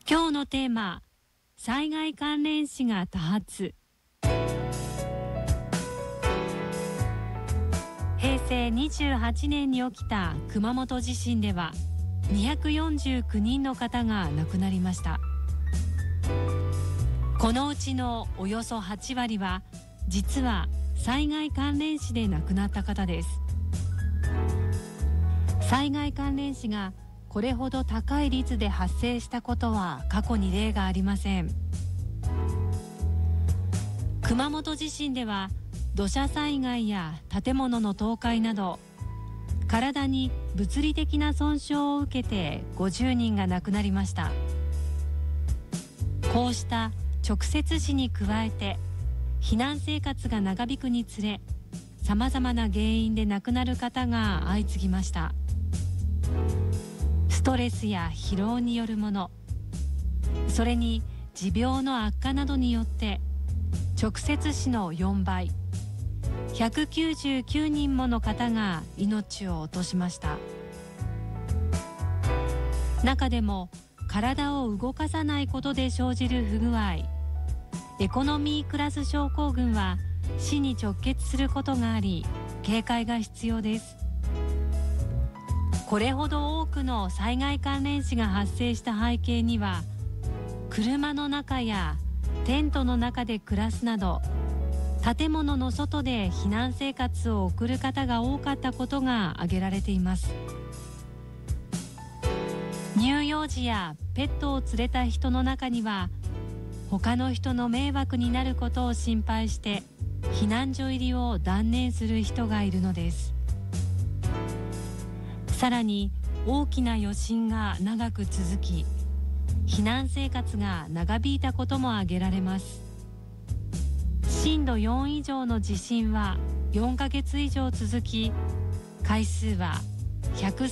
今日のテーマ、災害関連死が多発。平成28年に起きた熊本地震では249人の方が亡くなりました。このうちのおよそ8割は実は災害関連死で亡くなった方です。災害関連死がこれほど高い率で発生したことは過去に例がありません。熊本地震では土砂災害や建物の倒壊など体に物理的な損傷を受けて50人が亡くなりました。こうした直接死に加えて避難生活が長引くにつれ、さまざまな原因で亡くなる方が相次ぎました。ストレスや疲労によるもの、それに持病の悪化などによって直接死の4倍、199人もの方が命を落としました。中でも体を動かさないことで生じる不具合、エコノミークラス症候群は死に直結することがあり、警戒が必要です。これほど多くの災害関連死が発生した背景には、車の中やテントの中で暮らすなど建物の外で避難生活を送る方が多かったことが挙げられています。乳幼児やペットを連れた人の中には、他の人の迷惑になることを心配して避難所入りを断念する人がいるのです。さらに大きな余震が長く続き、避難生活が長引いたことも挙げられます。震度4以上の地震は4ヶ月以上続き、回数は100